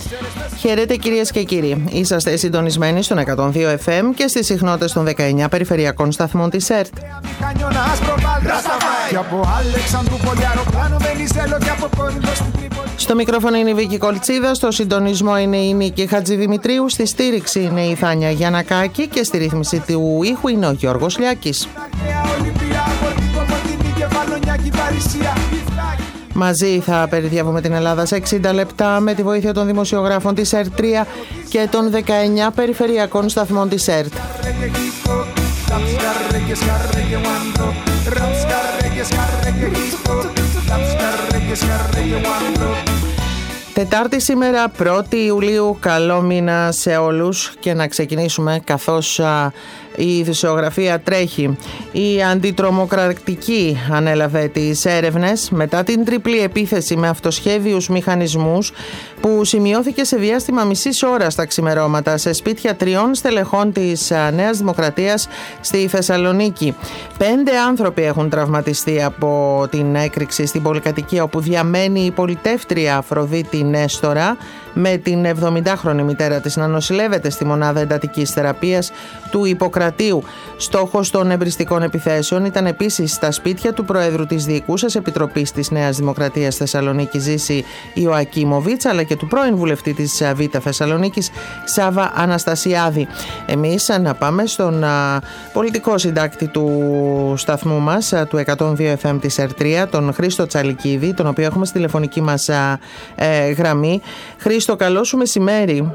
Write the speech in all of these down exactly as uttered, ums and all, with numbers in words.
Χαίρετε κυρίες και κύριοι. Είσαστε συντονισμένοι στον εκατόν δύο εφ εμ και στις συχνότητες των δεκαεννιά περιφερειακών σταθμών της ΕΡΤ. Στο μικρόφωνο είναι η Βίκη Κολτσίδα, στο συντονισμό είναι η Νίκη Χατζηδημητρίου, στη στήριξη είναι η Θάνια Γιαννακάκη και στη ρύθμιση του ήχου είναι ο Γιώργος Λιάκης. Μαζί θα περιδιαβούμε την Ελλάδα σε εξήντα λεπτά με τη βοήθεια των δημοσιογράφων της ΕΡΤ τρία και των δεκαεννιά περιφερειακών σταθμών της ΕΡΤ. Τετάρτη σήμερα, πρώτη Ιουλίου, καλό μήνα σε όλους και να ξεκινήσουμε καθώς α, η ειδησιογραφία τρέχει. Η αντιτρομοκρατική ανέλαβε τις έρευνες μετά την τριπλή επίθεση με αυτοσχέδιους μηχανισμούς που σημειώθηκε σε διάστημα μισής ώρας τα ξημερώματα σε σπίτια τριών στελεχών της Νέας Δημοκρατίας στη Θεσσαλονίκη. Πέντε άνθρωποι έχουν τραυματιστεί από την έκρηξη στην πολυκατοικία όπου διαμένει η πολιτεύτρια Αφροδίτη Νέστορα, με την εβδομηντάχρονη μητέρα της να νοσηλεύεται στη μονάδα εντατικής θεραπείας του Ιπποκρατίου. Στόχος των εμπριστικών επιθέσεων ήταν επίσης στα σπίτια του Προέδρου της Διοικούσας Επιτροπής της Νέας Δημοκρατίας Θεσσαλονίκη Ζήση Ιωακίμοβιτς, αλλά και του πρώην βουλευτή της Β' Θεσσαλονίκης Σάβα Αναστασιάδη. Εμείς να πάμε στον α, πολιτικό συντάκτη του σταθμού μας, α, του εκατόν δύο εφ εμ της ΕΡΤ τρία, τον Χρήστο Τσαλικίδη, τον οποίο έχουμε στη τηλεφωνική μας α, ε, γραμμή. Χρήστο, καλό σου μεσημέρι.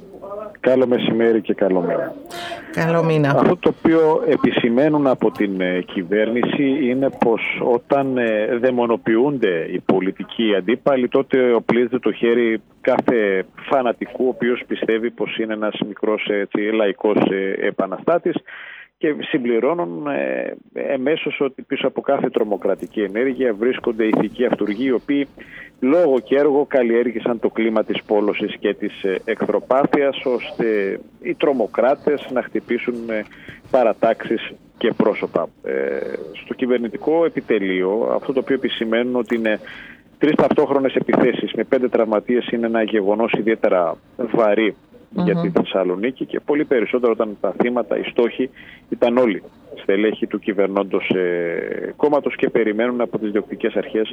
Καλό μεσημέρι και καλό μήνα. Καλό μήνα. Αυτό το οποίο επισημαίνουν από την ε, κυβέρνηση είναι πως όταν ε, δαιμονοποιούνται οι πολιτικοί αντίπαλοι, τότε οπλίζεται το χέρι κάθε φανατικού ο οποίος πιστεύει πως είναι ένας μικρός έτσι, λαϊκός ε, επαναστάτης, και συμπληρώνουν ε, εμέσως ότι πίσω από κάθε τρομοκρατική ενέργεια βρίσκονται ηθικοί αυτούργοι, οι οποίοι λόγω και έργο καλλιέργησαν το κλίμα της πόλωσης και της ε, εχθροπάθειας, ώστε οι τρομοκράτες να χτυπήσουν ε, παρατάξεις και πρόσωπα. Ε, στο κυβερνητικό επιτελείο αυτό το οποίο επισημαίνουν ότι είναι τρεις ταυτόχρονες επιθέσεις με πέντε τραυματίες είναι ένα γεγονός ιδιαίτερα βαρύ Mm-hmm. για τη Θεσσαλονίκη, και πολύ περισσότερο όταν τα θύματα, οι στόχοι ήταν όλοι στελέχοι του κυβερνώντος ε, κόμματος, και περιμένουν από τις διοκτικές αρχές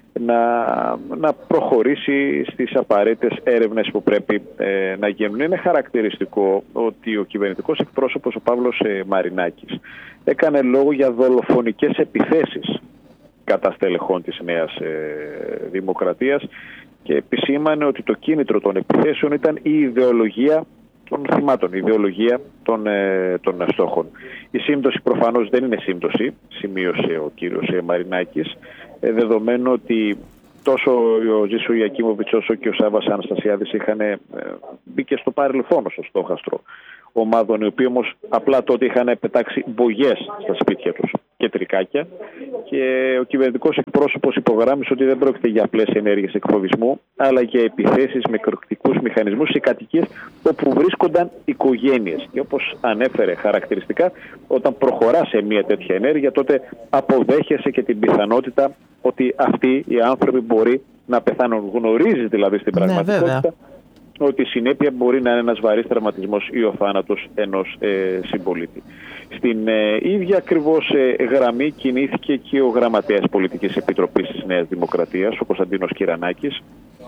να, να προχωρήσει στις απαραίτητες έρευνες που πρέπει ε, να γίνουν. Είναι χαρακτηριστικό ότι ο κυβερνητικός εκπρόσωπος, ο Παύλος ε, Μαρινάκης, έκανε λόγο για δολοφονικές επιθέσεις κατά στελεχών της Νέας ε, Δημοκρατίας, και επισήμανε ότι το κίνητρο των επιθέσεων ήταν η ιδεολογία των θυμάτων, η ιδεολογία των, ε, των στόχων. Η σύμπτωση προφανώς δεν είναι σύμπτωση, σημείωσε ο κύριος ε, Μαρινάκης, ε, δεδομένου ότι τόσο ο Ζήσου Ιακίμοβιτς όσο και ο Σάββας Αναστασιάδης είχαν ε, μπει και στο παρελθόν στο στόχαστρο ομάδων, οι οποίοι όμως απλά τότε είχαν πετάξει μπογιές στα σπίτια τους και τρικάκια, και ο κυβερνητικός εκπρόσωπος υπογράμμισε ότι δεν πρόκειται για απλές ενέργειες εκφοβισμού, αλλά για επιθέσεις με εκρηκτικούς μηχανισμούς σε κατοικίες όπου βρίσκονταν οικογένειες. Και όπως ανέφερε χαρακτηριστικά, όταν προχωρά σε μια τέτοια ενέργεια, τότε αποδέχεσαι και την πιθανότητα ότι αυτοί οι άνθρωποι μπορεί να πεθάνουν. Γνωρίζεις δηλαδή στην πραγματικότητα ναι, ότι η συνέπεια μπορεί να είναι ένας βαρύς τραυματισμός ή ο θάνατος ενός ε, συμπολίτη. Στην ε, ίδια ακριβώς ε, γραμμή κινήθηκε και ο γραμματέας Πολιτικής Επιτροπής της Νέας Δημοκρατίας, ο Κωνσταντίνος Κυρανάκης,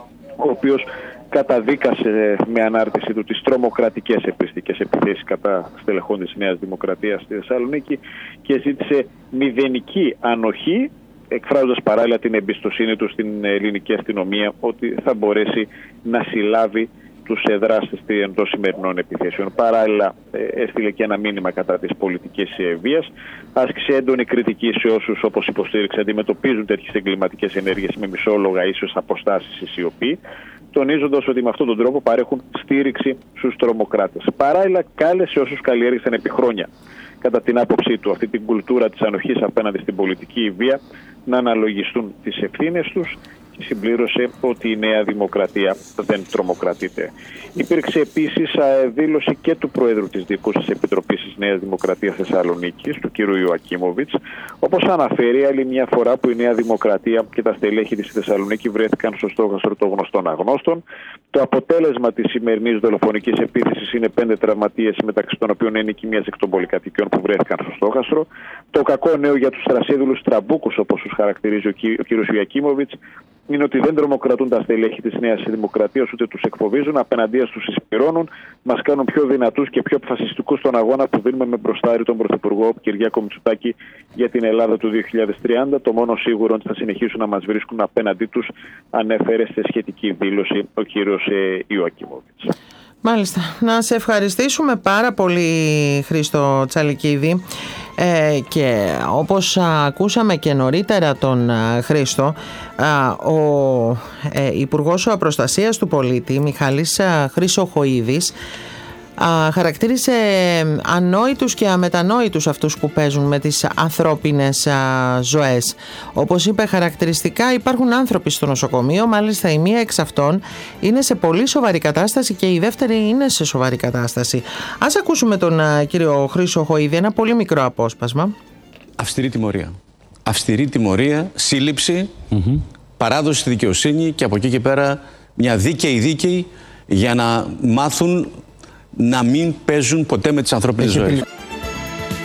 ο οποίος καταδίκασε με ανάρτηση του τις τρομοκρατικές επιστικές επιθέσεις κατά στελεχών της Νέας Δημοκρατίας στη Θεσσαλονίκη και ζήτησε μηδενική ανοχή, εκφράζοντας παράλληλα την εμπιστοσύνη του στην ελληνική αστυνομία ότι θα μπορέσει να συλλάβει τους δράστες των σημερινών επιθέσεων. Παράλληλα έστειλε και ένα μήνυμα κατά της πολιτικής βίας. Άσκησε έντονη κριτική σε όσους, όπως υποστήριξε, αντιμετωπίζουν τέτοιες εγκληματικές ενέργειες με μισόλογα ίσως αποστάσεις ή σιωπή, τονίζοντας ότι με αυτόν τον τρόπο παρέχουν στήριξη στους τρομοκράτες. Παράλληλα κάλεσε όσους καλλιέργησαν επί χρόνια, κατά την άποψή του, αυτή την κουλτούρα της ανοχής απέναντι στην πολιτική βία, να αναλογιστούν τις ευθύνες τους συμπλήρωσε ότι η Νέα Δημοκρατία δεν τρομοκρατείται. Υπήρξε επίσης δήλωση και του Προέδρου της Διοικούσης Επιτροπής της Νέας Δημοκρατίας Θεσσαλονίκης, του κ. Ιωακίμοβιτς, όπως αναφέρει άλλη μια φορά που η Νέα Δημοκρατία και τα στελέχη της στη Θεσσαλονίκη βρέθηκαν στο στόχαστρο των γνωστών αγνώστων. Το αποτέλεσμα της σημερινής δολοφονικής επίθεσης είναι πέντε τραυματίες, μεταξύ των οποίων ένικοι μιας εκ των πολυκατοικιών που βρέθηκαν στο στόχαστρο. Το κακό νέο για τους θρασίδουλους τραμπούκους, όπως τους χαρακτηρίζει ο κ. Ιωακίμοβιτς, είναι ότι δεν τρομοκρατούν τα στελέχη της Νέας Δημοκρατίας, ούτε τους εκφοβίζουν, απέναντίας τους συσπηρώνουν, μας κάνουν πιο δυνατούς και πιο αποφασιστικούς στον αγώνα που δίνουμε με μπροστάρι τον Πρωθυπουργό Κυριάκο Μητσοτάκη για την Ελλάδα του δύο χιλιάδες τριάντα. Το μόνο σίγουρο ότι θα συνεχίσουν να μας βρίσκουν απέναντί τους, ανέφερε σε σχετική δήλωση ο κύριος Ιωακίμοβιτς. Μάλιστα. Να σε ευχαριστήσουμε πάρα πολύ, Χρήστο Τσαλικίδη. Ε, και όπως ακούσαμε και νωρίτερα τον Χρήστο, ο ε, Υπουργός Προστασίας του Πολίτη, Μιχάλης Χρυσοχοΐδης, χαρακτήρισε ανόητους και αμετανόητους αυτούς που παίζουν με τις ανθρώπινες ζωές. Όπως είπε χαρακτηριστικά, υπάρχουν άνθρωποι στο νοσοκομείο, μάλιστα η μία εξ αυτών είναι σε πολύ σοβαρή κατάσταση και η δεύτερη είναι σε σοβαρή κατάσταση. Ας ακούσουμε τον κύριο Χρυσοχοΐδη, ένα πολύ μικρό απόσπασμα. Αυστηρή τιμωρία. Αυστηρή τιμωρία, σύλληψη, mm-hmm. παράδοση στη δικαιοσύνη και από εκεί και πέρα μια δίκαιη δίκαιη για να μάθουν να μην παίζουν ποτέ με τις ανθρώπινες ζωές.